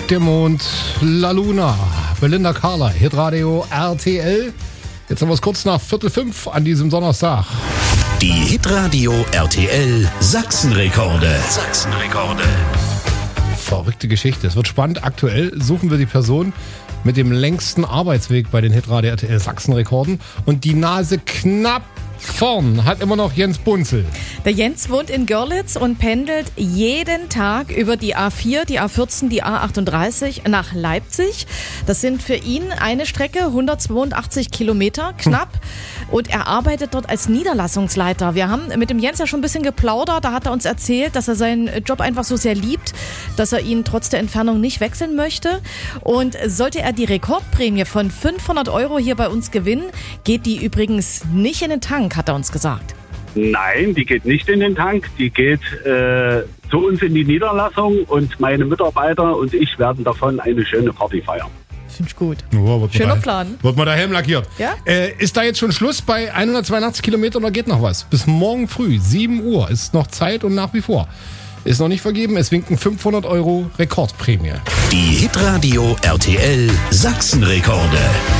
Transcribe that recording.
der Mond, La Luna, Belinda Carla, Hitradio RTL. Jetzt haben wir es kurz nach 4:45 an diesem Donnerstag. Die Hitradio RTL Sachsenrekorde. Verrückte Geschichte. Es wird spannend. Aktuell suchen wir die Person mit dem längsten Arbeitsweg bei den Hitradio RTL Sachsenrekorden. Und die Nase knapp vorn hat immer noch Jens Bunzel. Der Jens wohnt in Görlitz und pendelt jeden Tag über die A4, die A14, die A38 nach Leipzig. Das sind für ihn eine Strecke, 182 Kilometer knapp. Und er arbeitet dort als Niederlassungsleiter. Wir haben mit dem Jens ja schon ein bisschen geplaudert. Da hat er uns erzählt, dass er seinen Job einfach so sehr liebt, dass er ihn trotz der Entfernung nicht wechseln möchte. Und sollte er die Rekordprämie von 500 € hier bei uns gewinnen, geht die übrigens nicht in den Tank, hat er uns gesagt. Nein, die geht nicht in den Tank, die geht zu uns in die Niederlassung und meine Mitarbeiter und ich werden davon eine schöne Party feiern. Finde ich gut. Oh, Schöner Plan. Wird mal der Helm lackiert. Ja? Ist da jetzt schon Schluss bei 182 Kilometern oder geht noch was? Bis morgen früh, 7 Uhr, ist noch Zeit und nach wie vor. Ist noch nicht vergeben, es winken 500 € Rekordprämie. Die Hitradio RTL Sachsenrekorde.